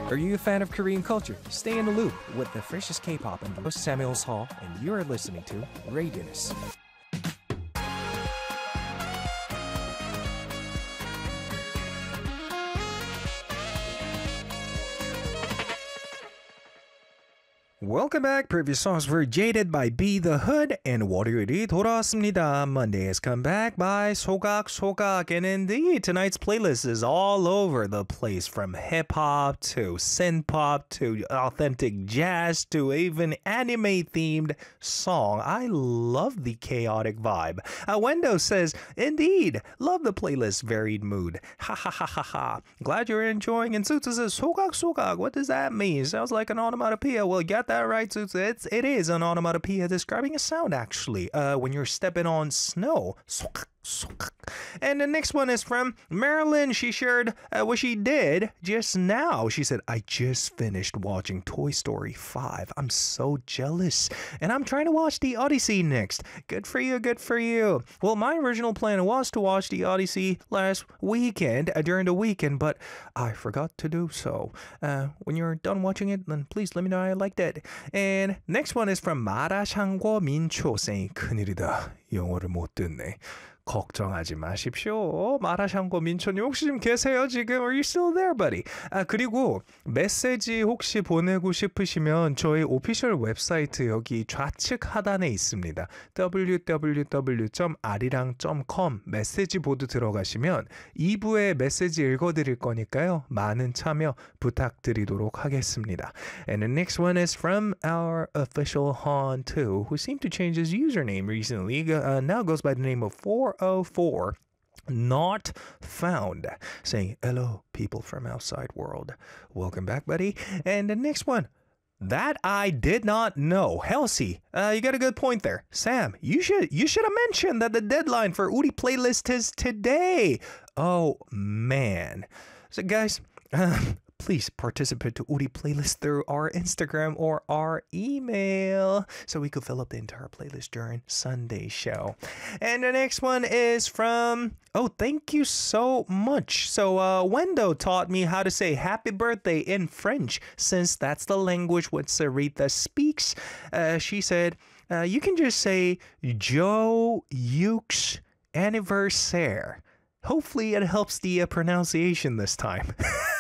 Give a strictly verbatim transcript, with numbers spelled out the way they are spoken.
Are you a fan of Korean culture? Stay in the loop with the freshest K-pop and host Samuel Hall, and you are listening to Radius. Welcome back. Previous songs were Jaded by Be The Hood and 월요일이 돌아왔습니다. Monday has come back by 소각 소각, and indeed tonight's playlist is all over the place, from hip-hop to synth-pop to authentic jazz to even anime-themed song. I love the chaotic vibe. Uh, Wendo says, indeed, love the playlist's varied mood. Ha ha ha ha ha. Glad you're enjoying. And Tsutsu says, 소각 소각, what does that mean? Sounds like an onomatopoeia. Well, get that right, Tsutsu. It's, it is an onomatopoeia describing a sound, actually, uh, when you're stepping on snow. And the next one is from Marilyn. She shared uh, what she did just now. She said, I just finished watching Toy Story five. I'm so jealous. And I'm trying to watch The Odyssey next. Good for you, good for you. Well, my original plan was to watch The Odyssey last weekend, uh, during the weekend, but I forgot to do so. Uh, when you're done watching it, then please let me know how you liked it. And next one is from 마라샹궈 민초 saying, 큰일이다. 영어를 못 듣네. 걱정하지 마십시오. 마라샹궈 민초님 혹시 좀 계세요 지금? Are you still there, buddy? 아, 그리고 메시지 혹시 보내고 싶으시면 저희 오피셜 웹사이트 여기 좌측 하단에 있습니다. 더블유 더블유 더블유 점 아리랑 점 컴 메시지 보드 들어가시면 이 부에 메시지 읽어드릴 거니까요. 많은 참여 부탁드리도록 하겠습니다. And the next one is from our official Han too, who seemed to change his username recently. Uh, now goes by the name of four oh four not found, saying hello people from outside world, welcome back, buddy. And the next one that I did not know. Halsey, uh, you got a good point there. Sam, you should you should have mentioned that the deadline for Uri playlist is today. Oh man. So guys, uh, please participate to Uri playlist through our Instagram or our email so we could fill up the entire playlist during Sunday's show. And the next one is from, oh, thank you so much. So uh, Wendo taught me how to say happy birthday in French, since that's the language what Sarita speaks. Uh, she said, uh, you can just say Joe Yuke's anniversaire. Hopefully it helps the uh, pronunciation this time.